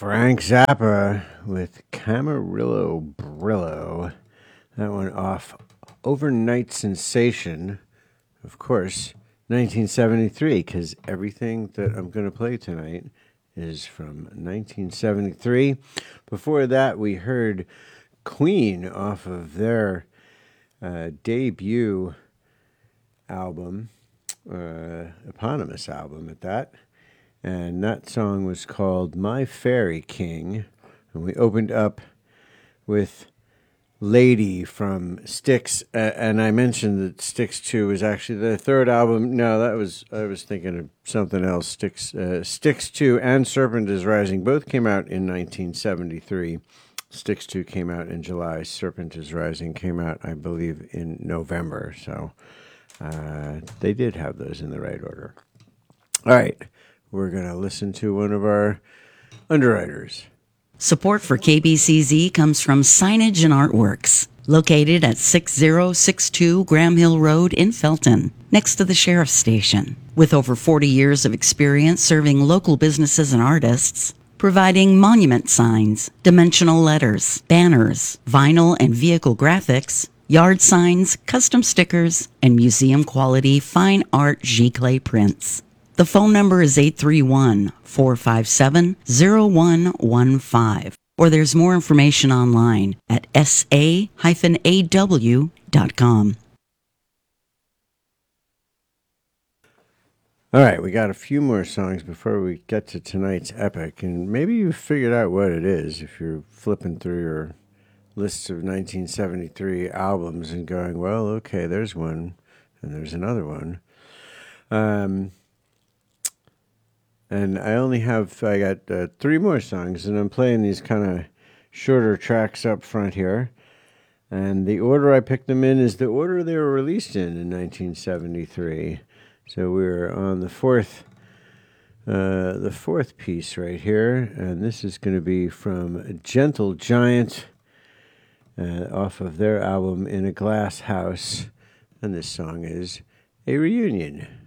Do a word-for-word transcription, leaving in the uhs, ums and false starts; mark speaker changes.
Speaker 1: Frank Zappa with Camarillo Brillo. That one off Overnight Sensation, of course, nineteen seventy-three, because everything that I'm going to play tonight is from nineteen seventy-three. Before that, we heard Queen off of their uh, debut album, uh, eponymous album at that. And that song was called My Fairy King. And we opened up with Lady from Styx. Uh, and I mentioned that Styx two was actually the third album. No, that was, I was thinking of something else. Styx, uh, Styx two and Serpent is Rising both came out in nineteen seventy-three. Styx two came out in July. Serpent is Rising came out, I believe, in November. So uh, they did have those in the right order. All right. We're going to listen to one of our underwriters.
Speaker 2: Support for K B C Z comes from Signage and Artworks, located at six oh six two Graham Hill Road in Felton, next to the Sheriff's Station. With over forty years of experience serving local businesses and artists, providing monument signs, dimensional letters, banners, vinyl and vehicle graphics, yard signs, custom stickers, and museum-quality fine art giclée prints. The phone number is eight three one, four five seven, zero one one five, or there's more information online at s a dash a w dot com.
Speaker 1: All right, we got a few more songs before we get to tonight's epic, and maybe you figured out what it is if you're flipping through your lists of nineteen seventy-three albums and going, well, okay, there's one, and there's another one. Um... And I only have, I got uh, three more songs, and I'm playing these kind of shorter tracks up front here. And the order I picked them in is the order they were released in in nineteen seventy-three. So we're on the fourth, uh, the fourth piece right here, and this is going to be from Gentle Giant, uh, off of their album In a Glass House, and this song is A Reunion.